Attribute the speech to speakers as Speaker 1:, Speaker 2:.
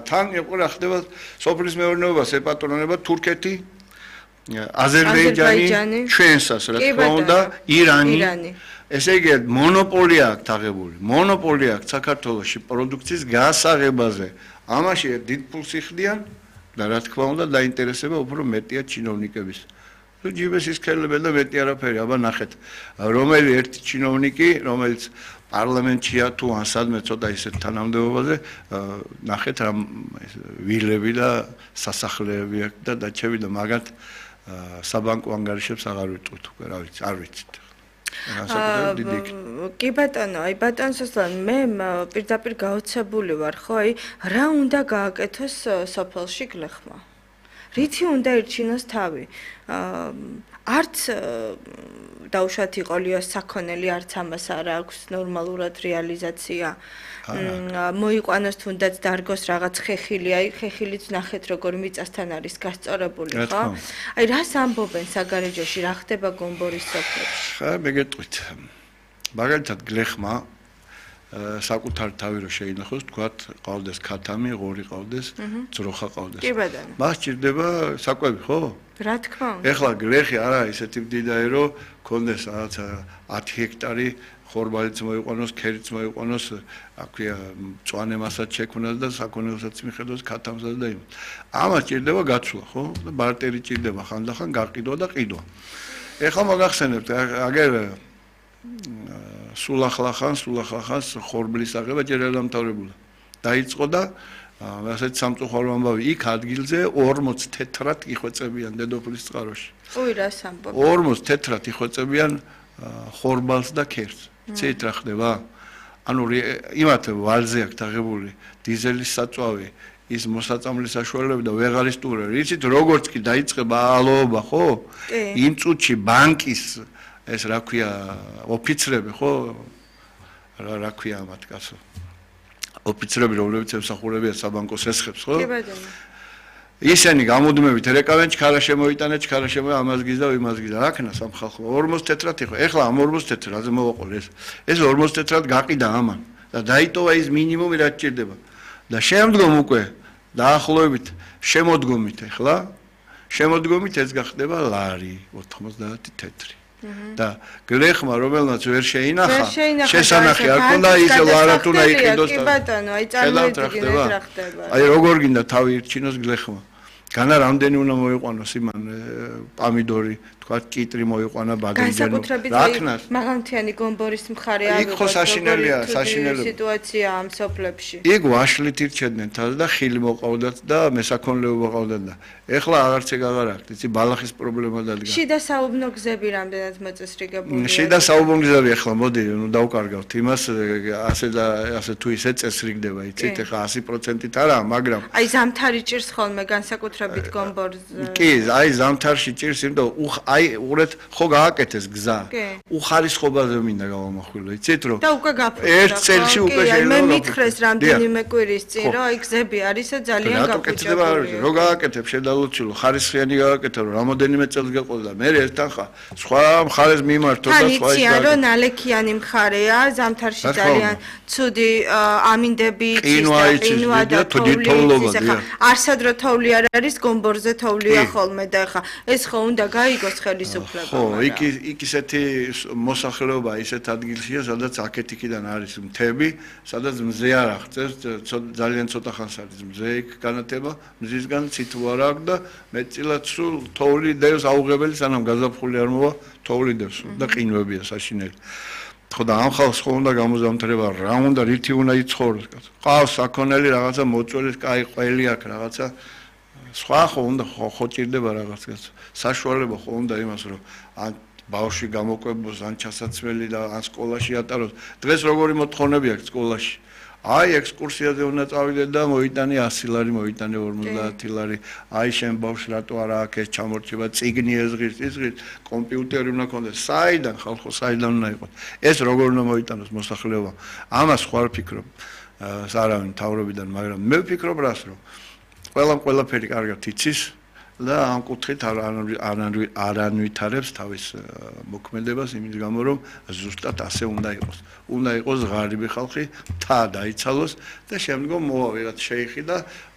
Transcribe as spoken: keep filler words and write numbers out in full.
Speaker 1: თან იყო რა ხდება სოფლის მეურნეობას ეპატრონება თურქეთი, აზერბაიჯანი, ჩვენსაც რა თქმა უნდა, ირანი. ესე იგი მონოპოლია აქვს აღებული. მონოპოლია აქვს საქართველოში პროდუქციის გასაღებაზე. ამაში დიდ ფულს იხდიან და რა თქმა უნდა დაინტერესება უფრო მეტია ჩინოვნიკების. თუ ჯიბესის ქელებენ და მეტი არაფერი, აბა ნახეთ, რომელი ერთი ჩინოვნიკი, რომელიც პარლამენტშია თუ ან სადმე ცოტა ისეთ თანამდებობაზე, ნახეთ რა ვილები და სასახლეები აქვს და დაჩები და მაგათ საბანკო ანგარიშებს აღარ ვიტყვით უკვე, რა ვიცი, არ ვიცით.
Speaker 2: კი ბატონო, აი ბატონ სოსლან, მე პირდაპირ გაოცებული ვარ, ხო, აი რა უნდა გააკეთოს სოფელში გლეხმა? რითი უნდა ერჩინოს თავი? არც დაუშვათ იყოლიოს საქონელი, არც ამას არ აქვს ნორმალურად რეალიზაცია. მოიყვანოს თუნდაც დარგოს რაღაც ხეხილი, აი ხეხილიც ნახეთ როგორ მიწასთან არის გასწორებული, ხო? აი რას ამბობენ საგარეჯოში, რა ხდება გომბორის სოფლებში?
Speaker 1: ხა მე გეტყვით. მაგალითად გლეხმა საკუთარ თავი რო შეინახოს, თქვათ, ყავდეს ქათამი, ღორი ყავდეს, ძროხა ყავდეს.
Speaker 2: კი ბატონო.
Speaker 1: მას ჭირდება საკვები, ხო?
Speaker 2: რა თქმა უნდა.
Speaker 1: ეხლა გლეხი არა ისეთი მდიდარი რო ქონდეს რაღაცა ათი ჰექტარი ხორბალიც მოიყვანოს, ქერიც მოიყვანოს, აქვია მწვანე მასაც შექმნას და საქონელსაც მიხედოს ქათამსაც და იმ. ამას ჭირდება გაცვლა, ხო? და ბარტერი ჭირდება ხანდახან გაყიდვა და ყიდვა. ეხლა მოგახსენებთ, აგერ სულ ახლახან, სულ ახლახან ხორბლის აღება ჯერ არ დამთავრებულა. დაიწყო და ასეთ სამწუხარო ამბავი იქ ადგილზე ორმოც თეთრად იხვეწებიან დედოფლის წყაროში.
Speaker 2: უი რას ამბობ?
Speaker 1: ორმოც თეთრად იხვეწებიან ხორბალს და ქერს. ცით რა ხდება? ანუ იმათ ვალზე აქვს აღებული დიზელის საწვავი, ის მოსაწამლის საშუალება და ვეღარ ისტურებ. იცით როგორც კი დაიწყება ალოობა, ხო? იმ წუთში ბანკის ეს რა ქვია ოფიცრები, ხო? რა რა ქვია ამათ კაცო? ოფიცრები რომლებიც ემსახურებიან საბანკოს ესხებს, ხო?
Speaker 2: კი ბატონო.
Speaker 1: ისინი გამუდმებით რეკავენ ჩქარა შემოიტანა, ჩქარა შემო ამას გიზდა, იმას გიზდა. აქნა სამხალხო ორმოც თეთრად იყო. ეხლა ამ ორმოც თეთრადზე მოვაყოლე ეს. ეს ორმოც თეთრად გაყიდა ამან და დაიტოვა ის მინიმუმი რაც ჭირდება. და შემდგომ უკვე დაახლოებით შემოდგომით ეხლა შემოდგომით ეს გახდება ლარი ოთხმოცდაათი თეთრი. და გლეხმა რომელმაც ვერ შეინახა შესანახი არ ქონდა ის ლარად უნდა იყიდოს.
Speaker 2: კი ბატონო, აი წარმოიდგინეთ რა ხდება.
Speaker 1: აი როგორ გინდა თავი ირჩინოს გლეხმა. განა რამდენი უნდა მოიყვანოს იმან პამიდორი, თქვა კიტრი მოიყვანა ბაგრიჯანო.
Speaker 2: განსაკუთრებით მაღალმთიანი გომბორის მხარე
Speaker 1: ავიღოთ. იქ ხო საშინელია,
Speaker 2: საშინელი სიტუაცია ამ სოფლებში.
Speaker 1: იქ ვაშლით ირჩედნენ თავს და ხილი მოყავდათ და მესაქონლეობა ყავდათ და ეხლა აღარც ეგ აღარ აქვს, იცი ბალახის პრობლემა დადგა.
Speaker 2: შიდა საუბნო გზები რამდენად მოწესრიგებულია.
Speaker 1: შიდა საუბნო გზები ეხლა მოდი ნუ დავკარგავთ იმას ასე და ასე თუ ისე წესრიგდება, იცით ეხლა ასი პროცენტით არა, მაგრამ
Speaker 2: აი ზამთარი ჭირს ხოლმე განსაკუთრებით გომბორზე.
Speaker 1: კი, აი ზამთარში ჭირს იმ და აი უყურეთ ხო გააკეთეს გზა. უხარისხობაზე მინდა გავამახვილო, იცით რომ
Speaker 2: და უკვე გაფრთხილდა.
Speaker 1: ერთ წელში უკვე შეიძლება.
Speaker 2: მე მითხრეს რამდენიმე კვირის წინ რომ აი გზები არისო ძალიან გაფუჭებული.
Speaker 1: რო გააკეთებ შედალოცილო, ხარისხიანი გააკეთე რომ რამოდენიმე წელს გეყოლა და მე ერთხან ხა სხვა მხარეს მიმართო და სხვა ის.
Speaker 2: თან რომ ნალექიანი მხარეა, ზამთარში ძალიან ცუდი ამინდები იცის და ყინვა და თოვლი. არსად რო თოვლი არ არის, გომბორზე თოვლია ხოლმე და ხა ეს ხო უნდა გაიგოს ხელისუფლება.
Speaker 1: ხო, იქ იქ ისეთი მოსახლეობა ისეთ ადგილშია, სადაც აქეთ-იქიდან არის მთები, სადაც მზე არ აღწევს, ძალიან ცოტა ხანს არის მზე იქ განათება, მზისგან ცითუ არ აქვს და მეტწილად სულ თოვლი დევს აუღებელი, სანამ გაზაფხული არ მოვა, თოვლი დევს და ყინვებია საშინელი. ხო და ამ ხალხს ხო უნდა გამოზამთრება, რა უნდა რითი უნდა იცხოვროს, კაცო. ყავს საქონელი რაღაცა მოწველის, კაი ყველი აქვს რაღაცა სხვა ხო უნდა ხო ჭირდება რაღაც კაცო. საშუალება ხო უნდა იმას რომ ან ბავშვი გამოკვებოს, ან ჩასაცმელი და ან სკოლაში ატაროს. დღეს როგორი მოთხოვნები აქვს სკოლაში? აი ექსკურსიაზე უნდა წავიდე და მოიტანე ასი ლარი, მოიტანე ორმოცდაათი ლარი. აი შენ ბავშვს რატო არა აქ ეს ჩამორჩება, წიგნი ეზღირს, იზღირს, კომპიუტერი უნდა ქონდეს. საიდან ხალხო, საიდან უნდა იყოს? ეს როგორ უნდა მოიტანოს მოსახლეობა? ამას ხო არ ვფიქრობ. სარავინ თავრობიდან, მაგრამ მე ვფიქრობ რას რომ ყველამ ყველაფერი კარგად იცის და ამ კუთხით არ ანვითარებს თავის მოქმედებას იმის გამო რომ ზუსტად ასე უნდა იყოს. უნდა იყოს ღარიბი ხალხი, მთა დაიცალოს და შემდგომ მოვა ვიღაც შეიხი და